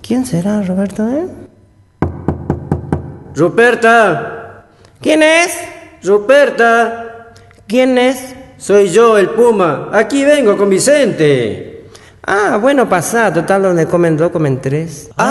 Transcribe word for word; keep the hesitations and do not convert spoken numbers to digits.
¿Quién será, Roberto, eh? ¡Ruperta! ¿Quién es? ¡Ruperta! ¿Quién es? Soy yo, el Puma. Aquí vengo con Vicente. Ah, bueno, pasá, total, donde comen dos, comen tres.